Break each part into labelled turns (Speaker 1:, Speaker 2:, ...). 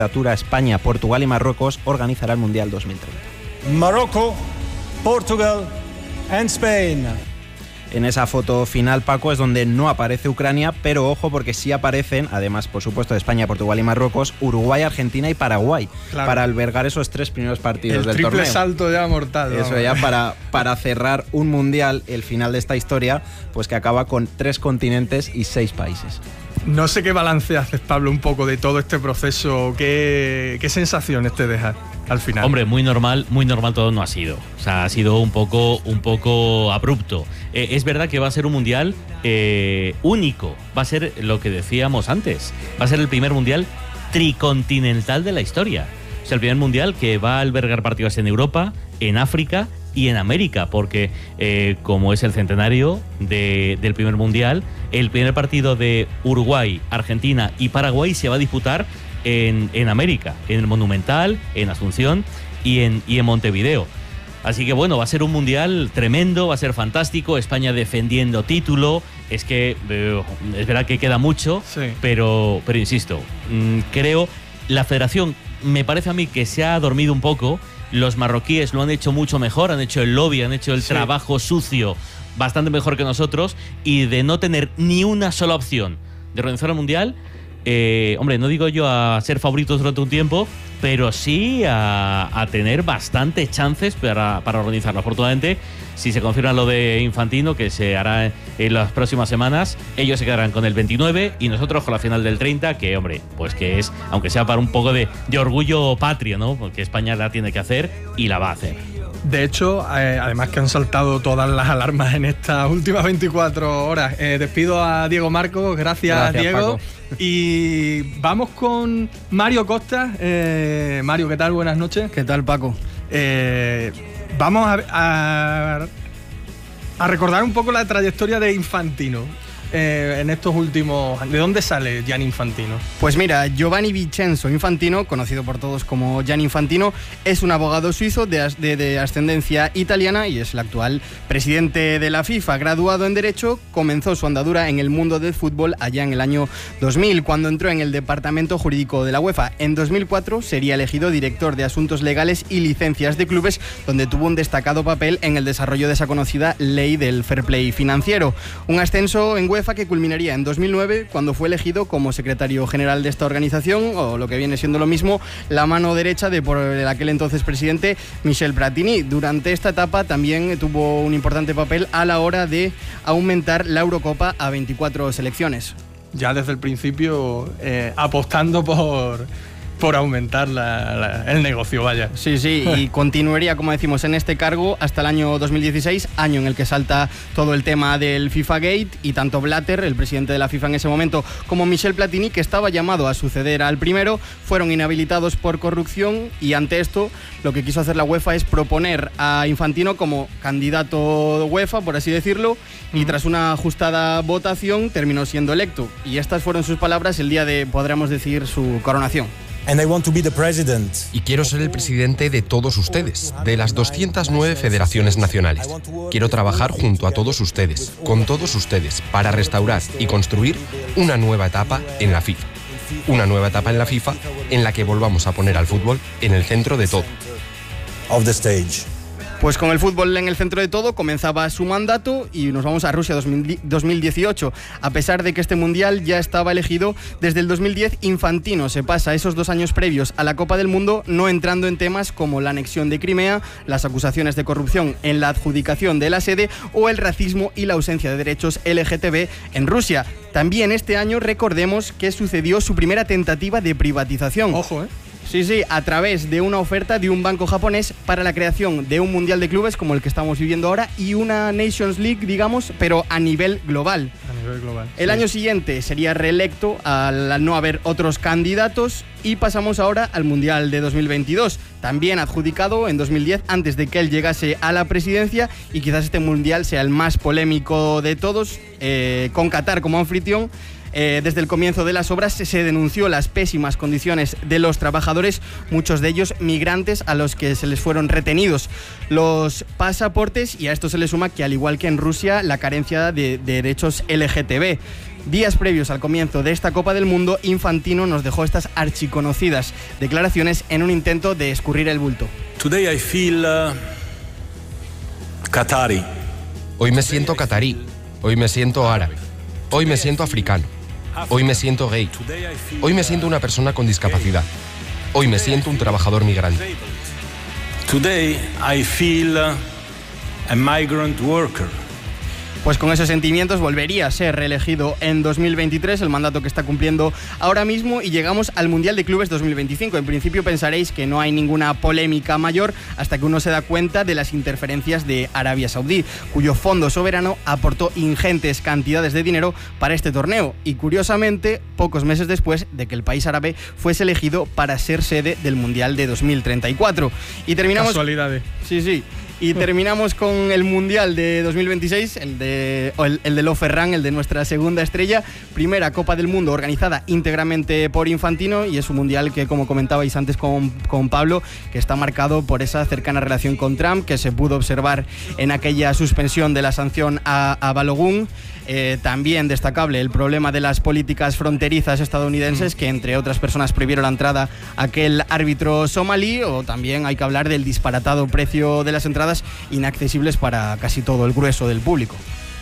Speaker 1: España, Portugal y Marruecos organizará el Mundial 2030.
Speaker 2: Morocco, Portugal and Spain.
Speaker 1: En esa foto final, Paco, es donde no aparece Ucrania, pero ojo porque sí aparecen, además, por supuesto, de España, Portugal y Marruecos, Uruguay, Argentina y Paraguay, claro, para albergar esos 3 primeros partidos del torneo.
Speaker 3: El triple salto ya mortal.
Speaker 1: Eso ya para cerrar un mundial, el final de esta historia, pues que acaba con 3 continentes y 6 países.
Speaker 3: No sé qué balance haces, Pablo, un poco de todo este proceso. ¿Qué sensaciones te deja al final?
Speaker 4: Hombre, muy normal todo no ha sido. O sea, ha sido un poco abrupto. Es verdad que va a ser un mundial único. Va a ser lo que decíamos antes. Va a ser el primer mundial tricontinental de la historia. O sea, el primer mundial que va a albergar partidos en Europa, en África y en América, porque como es el centenario del primer mundial, el primer partido de Uruguay, Argentina y Paraguay se va a disputar en América, en el Monumental, en Asunción y en Montevideo. Así que bueno, va a ser un mundial tremendo, va a ser fantástico. España defendiendo título. Es que es verdad que queda mucho, sí, pero insisto, creo la federación, me parece a mí que se ha dormido un poco. Los marroquíes lo han hecho mucho mejor, han hecho el lobby, han hecho el trabajo sucio bastante mejor que nosotros, y de no tener ni una sola opción de organizar el mundial, hombre, no digo yo a ser favoritos durante un tiempo, pero sí a tener bastantes chances para organizarlo. Afortunadamente, si se confirma lo de Infantino, que se hará en las próximas semanas, ellos se quedarán con el 29 y nosotros con la final del 30, que hombre, pues que es, aunque sea para un poco de orgullo patrio, ¿no? Porque España la tiene que hacer y la va a hacer.
Speaker 3: De hecho, además que han saltado todas las alarmas en estas últimas 24 horas. Despido a Diego Marcos, gracias Diego. Paco. Y vamos con Mario Costa. Mario, ¿qué tal? Buenas noches.
Speaker 5: ¿Qué tal, Paco?
Speaker 3: Vamos a recordar un poco la trayectoria de Infantino. En estos últimos... ¿De dónde sale Gianni Infantino?
Speaker 5: Pues mira, Giovanni Vincenzo Infantino, conocido por todos como Gianni Infantino, es un abogado suizo de ascendencia italiana y es el actual presidente de la FIFA. Graduado en Derecho, comenzó su andadura en el mundo del fútbol allá en el año 2000, cuando entró en el departamento jurídico de la UEFA. En 2004 sería elegido director de Asuntos Legales y Licencias de Clubes, donde tuvo un destacado papel en el desarrollo de esa conocida ley del fair play financiero. Un ascenso en UEFA que culminaría en 2009 cuando fue elegido como secretario general de esta organización, o lo que viene siendo lo mismo, la mano derecha de por aquel entonces presidente Michel Platini. Durante esta etapa también tuvo un importante papel a la hora de aumentar la Eurocopa a 24 selecciones.
Speaker 3: Ya desde el principio apostando por aumentar el negocio, vaya.
Speaker 5: Sí, y continuaría, como decimos, en este cargo hasta el año 2016, año en el que salta todo el tema del FIFA Gate, y tanto Blatter, el presidente de la FIFA en ese momento, como Michel Platini, que estaba llamado a suceder al primero, fueron inhabilitados por corrupción, y ante esto lo que quiso hacer la UEFA es proponer a Infantino como candidato UEFA, por así decirlo, y tras una ajustada votación terminó siendo electo. Y estas fueron sus palabras el día de, podríamos decir, su coronación.
Speaker 6: Y quiero ser el presidente de todos ustedes, de las 209 federaciones nacionales. Quiero trabajar junto a todos ustedes, con todos ustedes, para restaurar y construir una nueva etapa en la FIFA. Una nueva etapa en la FIFA en la que volvamos a poner al fútbol en el centro de todo.
Speaker 5: Pues con el fútbol en el centro de todo comenzaba su mandato y nos vamos a Rusia 2018. A pesar de que este mundial ya estaba elegido desde el 2010, Infantino se pasa esos 2 años previos a la Copa del Mundo no entrando en temas como la anexión de Crimea, las acusaciones de corrupción en la adjudicación de la sede o el racismo y la ausencia de derechos LGTB en Rusia. También este año recordemos que sucedió su primera tentativa de privatización.
Speaker 3: Ojo,
Speaker 5: Sí, a través de una oferta de un banco japonés para la creación de un mundial de clubes como el que estamos viviendo ahora y una Nations League, digamos, pero a nivel global. El año siguiente sería reelecto al no haber otros candidatos y pasamos ahora al Mundial de 2022, también adjudicado en 2010 antes de que él llegase a la presidencia, y quizás este mundial sea el más polémico de todos, con Qatar como anfitrión. Desde el comienzo de las obras se denunció las pésimas condiciones de los trabajadores, muchos de ellos migrantes a los que se les fueron retenidos los pasaportes, y a esto se le suma que, al igual que en Rusia, la carencia de derechos LGTB. Días previos al comienzo de esta Copa del Mundo, Infantino nos dejó estas archiconocidas declaraciones en un intento de escurrir el bulto.
Speaker 2: Today I feel Qatari.
Speaker 6: Hoy me siento catarí, hoy me siento árabe, hoy me siento africano, hoy me siento gay, hoy me siento una persona con discapacidad, hoy me siento un trabajador migrante.
Speaker 2: Today I feel a migrant worker.
Speaker 5: Pues con esos sentimientos volvería a ser reelegido en 2023, el mandato que está cumpliendo ahora mismo, y llegamos al Mundial de Clubes 2025. En principio pensaréis que no hay ninguna polémica mayor hasta que uno se da cuenta de las interferencias de Arabia Saudí, cuyo fondo soberano aportó ingentes cantidades de dinero para este torneo, y curiosamente pocos meses después de que el país árabe fuese elegido para ser sede del Mundial de 2034. Y terminamos...
Speaker 3: Casualidades.
Speaker 5: Sí. Y terminamos con el Mundial de 2026, el de Lo Ferran, el de nuestra segunda estrella. Primera Copa del Mundo organizada íntegramente por Infantino, y es un Mundial que, como comentabais antes con Pablo, que está marcado por esa cercana relación con Trump, que se pudo observar en aquella suspensión de la sanción a Balogun. También destacable el problema de las políticas fronterizas estadounidenses, que entre otras personas prohibieron la entrada a aquel árbitro somalí, o también hay que hablar del disparatado precio de las entradas, inaccesibles para casi todo el grueso del público.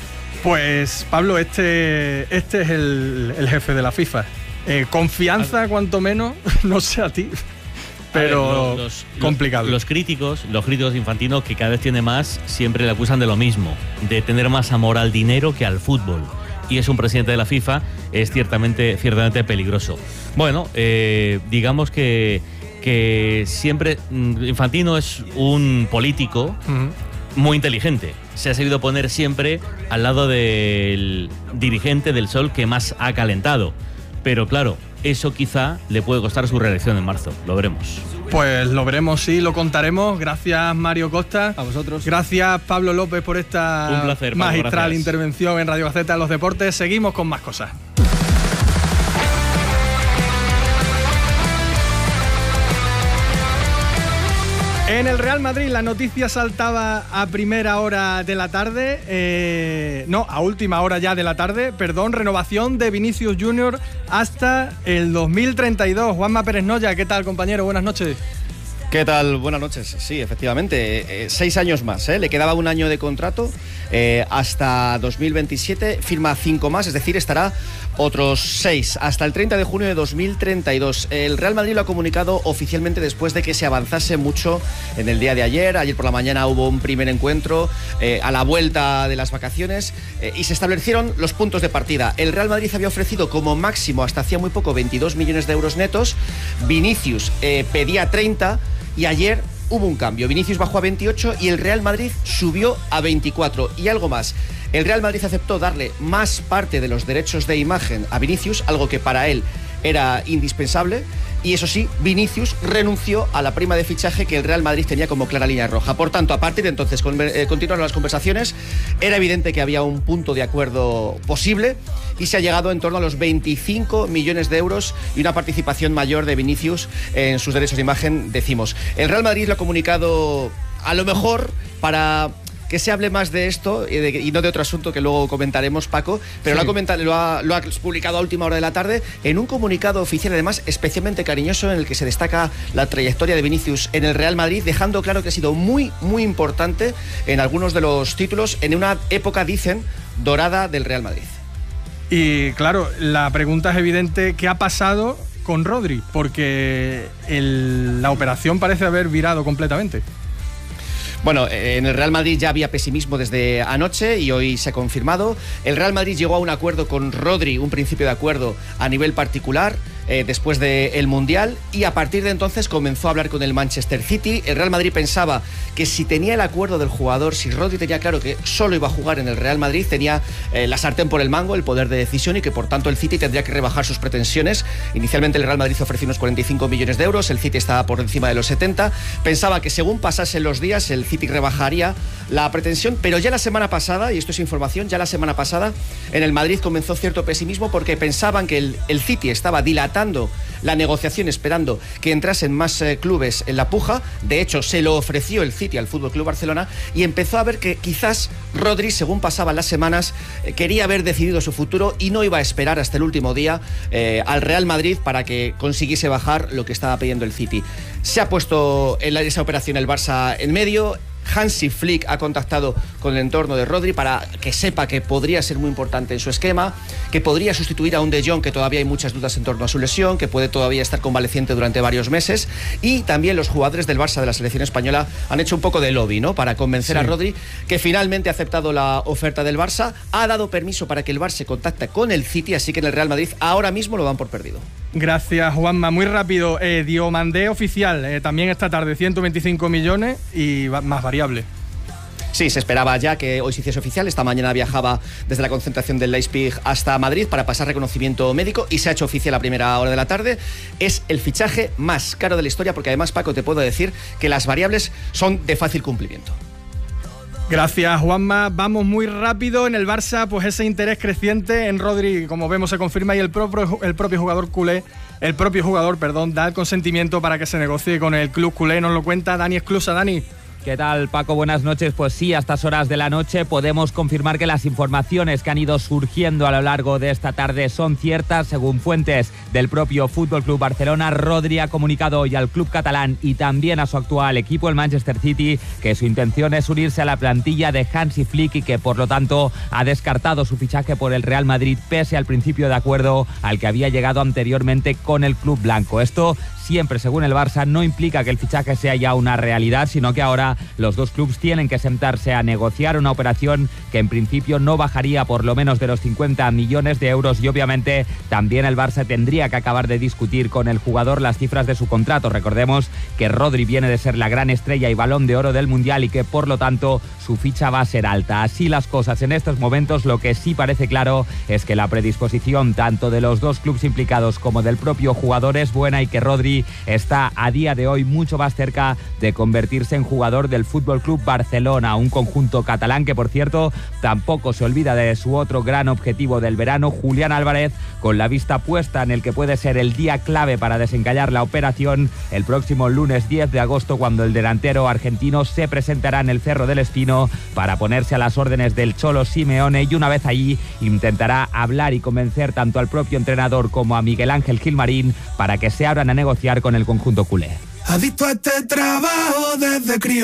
Speaker 3: Pues Pablo, este es el jefe de la FIFA. Confianza, cuanto menos, no sé a ti, pero complicado.
Speaker 4: Los críticos de Infantino, que cada vez tiene más, siempre le acusan de lo mismo, de tener más amor al dinero que al fútbol. Y es un presidente de la FIFA, es ciertamente peligroso. Bueno, digamos que siempre Infantino es un político muy inteligente. Se ha sabido poner siempre al lado del dirigente del Sol que más ha calentado. Pero claro, eso quizá le puede costar su reelección en marzo. Lo veremos.
Speaker 3: Pues lo veremos, sí, lo contaremos. Gracias, Mario Costa.
Speaker 5: A vosotros.
Speaker 3: Gracias, Pablo López, por esta
Speaker 4: Un placer, Pablo,
Speaker 3: magistral
Speaker 4: gracias.
Speaker 3: intervención en Radio Gaceta de los Deportes. Seguimos con más cosas. En el Real Madrid la noticia saltaba a primera hora de la tarde, a última hora ya de la tarde, renovación de Vinicius Junior hasta el 2032. Juanma Pérez Noya, ¿qué tal, compañero? Buenas noches.
Speaker 7: ¿Qué tal? Buenas noches. Sí, efectivamente, 6 años más, le quedaba un año de contrato hasta 2027, firma 5 más, es decir, estará otros 6 hasta el 30 de junio de 2032. El Real Madrid lo ha comunicado oficialmente después de que se avanzase mucho en el día de ayer. Ayer por la mañana hubo un primer encuentro a la vuelta de las vacaciones y se establecieron los puntos de partida. El Real Madrid había ofrecido como máximo hasta hacía muy poco 22 millones de euros netos. Vinicius pedía 30 y ayer hubo un cambio. Vinicius bajó a 28 y el Real Madrid subió a 24. Y algo más, el Real Madrid aceptó darle más parte de los derechos de imagen a Vinicius, algo que para él era indispensable. Y eso sí, Vinicius renunció a la prima de fichaje que el Real Madrid tenía como clara línea roja. Por tanto, a partir de entonces continuaron las conversaciones. Era evidente que había un punto de acuerdo posible y se ha llegado en torno a los 25 millones de euros y una participación mayor de Vinicius en sus derechos de imagen, decimos. El Real Madrid lo ha comunicado a lo mejor para que se hable más de esto y no de otro asunto que luego comentaremos, Paco, pero sí. Lo ha publicado a última hora de la tarde en un comunicado oficial, además especialmente cariñoso, en el que se destaca la trayectoria de Vinicius en el Real Madrid, dejando claro que ha sido muy, muy importante en algunos de los títulos en una época, dicen, dorada del Real Madrid.
Speaker 3: Y claro, la pregunta es evidente, ¿qué ha pasado con Rodri? Porque la operación parece haber virado completamente.
Speaker 7: Bueno, en el Real Madrid ya había pesimismo desde anoche y hoy se ha confirmado. El Real Madrid llegó a un acuerdo con Rodri, un principio de acuerdo a nivel particular, después del Mundial, y a partir de entonces comenzó a hablar con el Manchester City. El Real Madrid pensaba que si tenía el acuerdo del jugador, si Rodri tenía claro que solo iba a jugar en el Real Madrid, tenía la sartén por el mango, el poder de decisión, y que por tanto el City tendría que rebajar sus pretensiones. Inicialmente el Real Madrid ofreció unos 45 millones de euros, el City estaba por encima de los 70. Pensaba que según pasasen los días el City rebajaría la pretensión, pero ya la semana pasada, y esto es información, ya la semana pasada en el Madrid comenzó cierto pesimismo porque pensaban que el City estaba dilatando dilatando la negociación, esperando que entrasen más clubes en la puja. De hecho, se lo ofreció el City al FC Barcelona y empezó a ver que quizás Rodri, según pasaban las semanas, quería haber decidido su futuro y no iba a esperar hasta el último día al Real Madrid para que consiguiese bajar lo que estaba pidiendo el City. Se ha puesto en esa operación el Barça en medio. Hansi Flick ha contactado con el entorno de Rodri para que sepa que podría ser muy importante en su esquema, que podría sustituir a un De Jong, que todavía hay muchas dudas en torno a su lesión, que puede todavía estar convaleciente durante varios meses, y también los jugadores del Barça de la selección española han hecho un poco de lobby, ¿no?, para convencer a Rodri, que finalmente ha aceptado la oferta del Barça, ha dado permiso para que el Barça contacte con el City, así que en el Real Madrid ahora mismo lo dan por perdido.
Speaker 3: Gracias, Juanma. Muy rápido, Diomandé oficial, también esta tarde 125 millones y más variable.
Speaker 7: Sí, se esperaba ya que hoy se hiciese oficial. Esta mañana viajaba desde la concentración del Leipzig hasta Madrid para pasar reconocimiento médico y se ha hecho oficial a primera hora de la tarde. Es el fichaje más caro de la historia porque además, Paco, te puedo decir que las variables son de fácil cumplimiento.
Speaker 3: Gracias, Juanma. Vamos muy rápido. En el Barça, pues ese interés creciente en Rodri, como vemos, se confirma y el propio jugador culé, da el consentimiento para que se negocie con el club culé. Nos lo cuenta Dani Esclusa. Dani.
Speaker 8: ¿Qué tal, Paco? Buenas noches. Pues sí, a estas horas de la noche podemos confirmar que las informaciones que han ido surgiendo a lo largo de esta tarde son ciertas. Según fuentes del propio FC Barcelona, Rodri ha comunicado hoy al club catalán y también a su actual equipo, el Manchester City, que su intención es unirse a la plantilla de Hansi Flick y que por lo tanto ha descartado su fichaje por el Real Madrid pese al principio de acuerdo al que había llegado anteriormente con el club blanco. Esto siempre, según el Barça, no implica que el fichaje sea ya una realidad, sino que ahora los dos clubes tienen que sentarse a negociar una operación que en principio no bajaría por lo menos de los 50 millones de euros y obviamente también el Barça tendría que acabar de discutir con el jugador las cifras de su contrato. Recordemos que Rodri viene de ser la gran estrella y balón de oro del Mundial y que por lo tanto su ficha va a ser alta. Así las cosas en estos momentos, lo que sí parece claro es que la predisposición tanto de los dos clubes implicados como del propio jugador es buena y que Rodri está a día de hoy mucho más cerca de convertirse en jugador del FC Barcelona, un conjunto catalán que, por cierto, tampoco se olvida de su otro gran objetivo del verano, Julián Álvarez, con la vista puesta en el que puede ser el día clave para desencallar la operación el próximo lunes 10 de agosto, cuando el delantero argentino se presentará en el Cerro del Espino para ponerse a las órdenes del Cholo Simeone y una vez allí intentará hablar y convencer tanto al propio entrenador como a Miguel Ángel Gilmarín para que se abran a negociar con el conjunto culé.
Speaker 9: Adicto a este trabajo desde crío.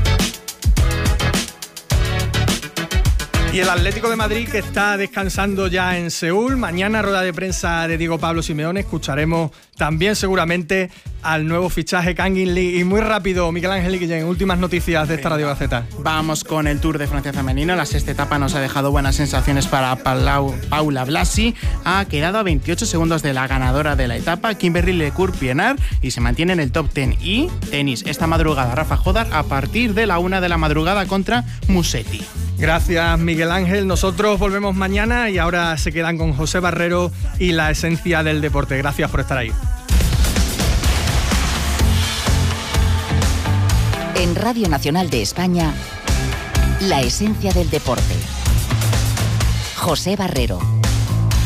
Speaker 3: Y el Atlético de Madrid, que está descansando ya en Seúl. Mañana rueda de prensa de Diego Pablo Simeone. Escucharemos también seguramente al nuevo fichaje Kangin Lee. Y muy rápido, Miguel Ángel Guillén, últimas noticias de esta Radio Gaceta.
Speaker 10: Vamos con el Tour de Francia femenino. La sexta etapa nos ha dejado buenas sensaciones para Paula Blasi. Ha quedado a 28 segundos de la ganadora de la etapa, Kimberly Lecourt-Pienaar, y se mantiene en el top 10. Y tenis, esta madrugada Rafa Jodar a partir de la 1 de la madrugada contra Musetti.
Speaker 3: Gracias, Miguel Ángel. Nosotros volvemos mañana y ahora se quedan con José Barrero y la esencia del deporte. Gracias por estar ahí.
Speaker 11: En Radio Nacional de España, la esencia del deporte. José Barrero.